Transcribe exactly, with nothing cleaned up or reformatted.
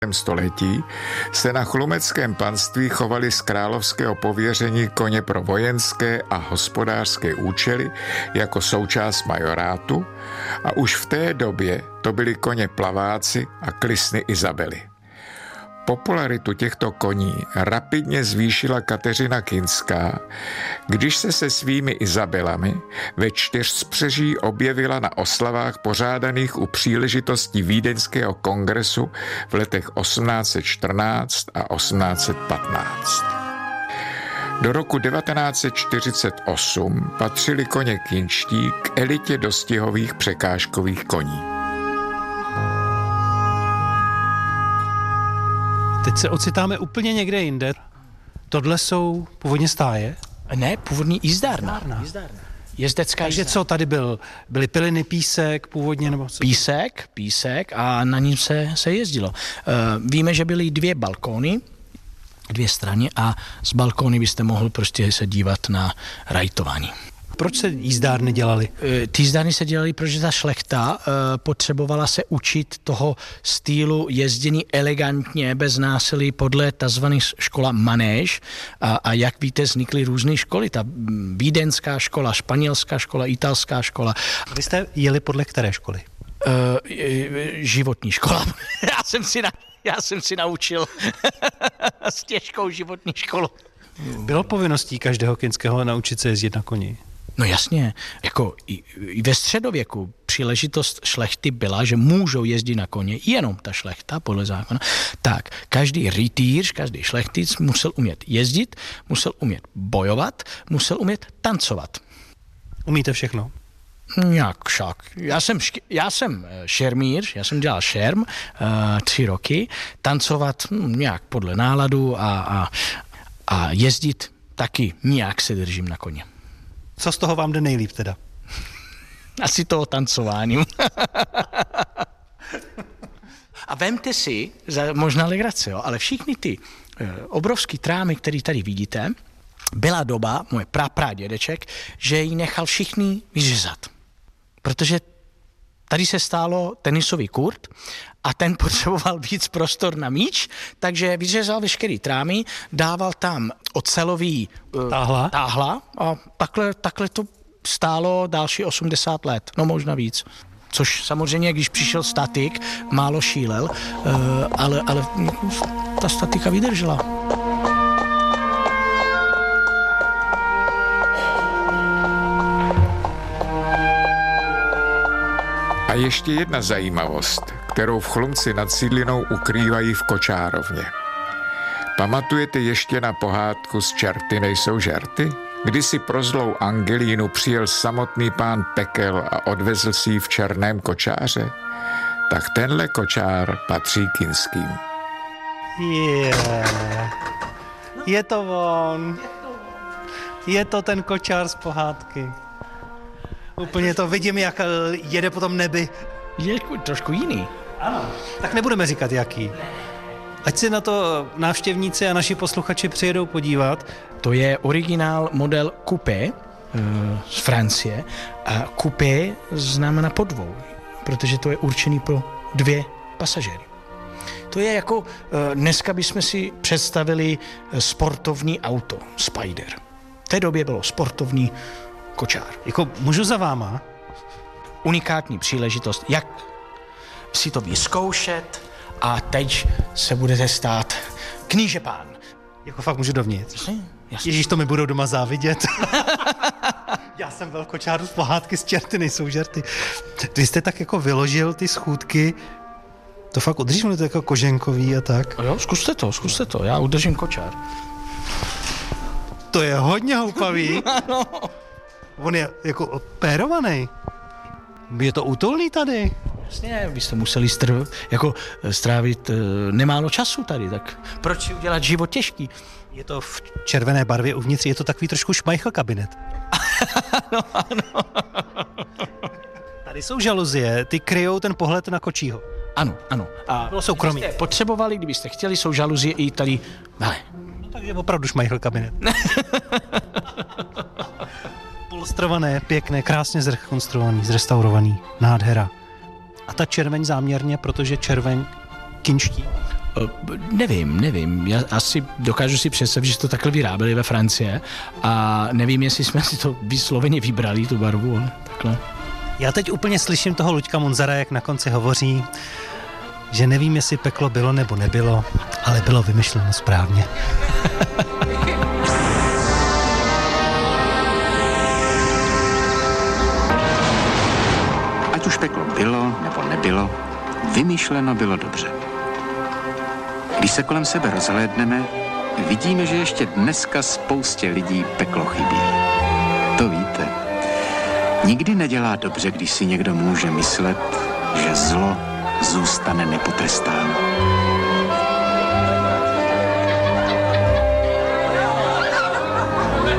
století se na chlumeckém panství chovali z královského pověření koně pro vojenské a hospodářské účely jako součást majorátu a už v té době to byli koně plaváci a klisny Izabely. Popularitu těchto koní rapidně zvýšila Kateřina Kinská, když se se svými Izabelami ve čtyřspřeží objevila na oslavách pořádaných u příležitosti Vídeňského kongresu v letech osmnáct set čtrnáct a osmnáct set patnáct. Do roku devatenáct set čtyřicet osm patřili koně kinští k elitě dostihových překážkových koní. Teď se ocitáme úplně někde jinde. Tohle jsou původně stáje? Ne, původní jízdárna. jízdárna. Jezdecká Takže jízdárna. co tady byl? Byly piliny, písek původně? Nebo co? Písek, písek a na ním se, se jezdilo. Uh, víme, že byly dvě balkóny, dvě strany a z balkóny byste mohl prostě se dívat na rajtování. Proč se jízdárny dělaly? Ty jízdárny se dělaly, protože ta šlechta uh, potřebovala se učit toho stylu jezdění elegantně, bez násilí, podle tzv. Škola manéž. A, a jak víte, vznikly různé školy. Ta vídeňská škola, španělská škola, italská škola. A vy jste jeli podle které školy? Uh, životní škola. já, jsem si na, já jsem si naučil s těžkou životní školu. Bylo povinností každého kinského naučit se jezdit na koni? No jasně, jako i, i ve středověku příležitost šlechty byla, že můžou jezdit na koně, jenom ta šlechta podle zákona. Tak, každý rytíř, každý šlechtic musel umět jezdit, musel umět bojovat, musel umět tancovat. Umíte všechno? Jak však. Já jsem, já jsem šermíř, já jsem dělal šerm uh, tři roky, tancovat hm, nějak podle náladu a, a, a jezdit taky nějak se držím na koně. Co z toho vám jde nejlíp teda? Asi toho tancování. A vemte si, za možná legrace, jo, ale všichni ty e, obrovský trámy, který tady vidíte, byla doba, moje prapradědeček, že ji nechal všichni vyřezat. Protože tady se stálo tenisový kurt a ten potřeboval víc prostor na míč, takže vyřezal veškerý trámy, dával tam ocelový uh, táhla. táhla a takhle, takhle to stálo další osmdesát let, no možná víc. Což samozřejmě, když přišel statik, málo šílel, uh, ale, ale ta statika vydržela. A ještě jedna zajímavost, kterou v Chlumci nad Sídlinou ukrývají v kočárovně. Pamatujete ještě na pohádku Z čerty nejsou žerty? Kdy si pro zlou Angelínu přijel samotný pán pekel a odvezl si ji v černém kočáře? Tak tenhle kočár patří Kinským. Yeah. Je to on. Je to ten kočár z pohádky. Úplně to vidím, jak jede po tom nebi. Je trošku jiný. Ano. Tak nebudeme říkat jaký. Ať si na to návštěvníci a naši posluchači přijedou podívat. To je originál model coupé z Francie a coupé znamená podvou, protože to je určený pro dvě pasažéry. To je jako, dneska bychom si představili sportovní auto, Spider. V té době bylo sportovní kočár. Jako můžu za váma? Unikátní příležitost, jak si to vyzkoušet a teď se budete stát kníže pán. Jako fakt můžu dovnitř? Jasně, jasně. Ježíš, to mi budou doma závidět. Já jsem velkočáru z pohádky Z čerty nejsou žerty. Vy jste tak jako vyložil ty schůdky, to fakt udržím, to jako koženkový a tak. Jo, zkuste to, zkuste to, já udržím kočár. To je hodně houpavý. Ano. On je jako pérovaný. Je to útulný tady. Jasně, byste museli strv, jako strávit e, nemálo času tady, tak proč si udělat život těžký? Je to v červené barvě uvnitř, je to takový trošku šmajchl kabinet. ano, ano. Tady jsou žaluzie, ty kryjou ten pohled na kočího. Ano, ano. A bylo soukromí. Kdybyste potřebovali, kdybyste chtěli, jsou žaluzie i tady, ale. No, takže opravdu šmajchl kabinet. Polstrované, pěkné, krásně zrekonstruovaný, zrestaurovaný, nádhera. A ta červeň záměrně, protože červeň kinští. Nevím, nevím. Já asi dokážu si představit, že to takhle vyráběli ve Francii a nevím, jestli jsme si to vysloveně vybrali, tu barvu, ale takhle. Já teď úplně slyším toho Luďka Munzara, jak na konci hovoří, že nevím, jestli peklo bylo nebo nebylo, ale bylo vymyšleno správně. Ať už peklo bylo nebo nebylo, vymýšleno bylo dobře. Když se kolem sebe rozhlédneme, vidíme, že ještě dneska spoustě lidí peklo chybí. To víte. Nikdy nedělá dobře, když si někdo může myslet, že zlo zůstane nepotrestáno.